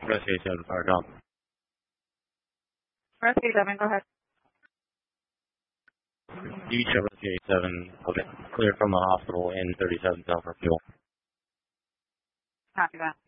Rescue 7, fire Tom. Rescue 7, go ahead. You show Rescue 7, okay. Clear from the hospital in 37 South for fuel. Copy that.